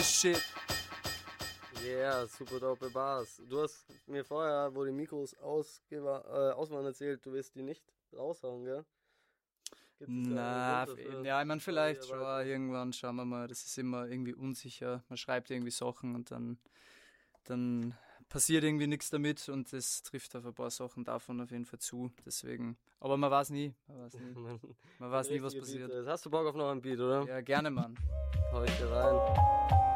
shit. Yeah, super dope Bars. Du hast mir vorher, wo die Mikros aus waren, erzählt, du wirst die nicht raushauen, gell? Gibt es da Na, einen Grund dafür? ja, ich meine, vielleicht schon Erweiterung? irgendwann, schauen wir mal. Das ist immer irgendwie unsicher. Man schreibt irgendwie Sachen und dann passiert irgendwie nichts damit und das trifft auf ein paar Sachen davon auf jeden Fall zu. Deswegen, aber man weiß nie, Man, man wenn weiß nie, was richtige Beat passiert. ist. Hast du Bock auf noch ein Beat, oder? Ja, gerne, Mann. Hau ich dir rein.